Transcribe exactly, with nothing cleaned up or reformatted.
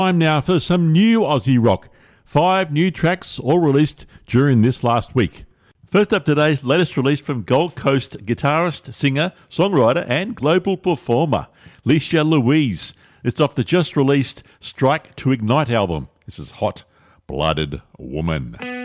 Time now for some new Aussie rock. Five new tracks all released during this last week. First up, today's latest release from Gold Coast guitarist, singer, songwriter and global performer, Leisha Louise. It's off the just released Strike to Ignite album. This is Hot Blooded Woman.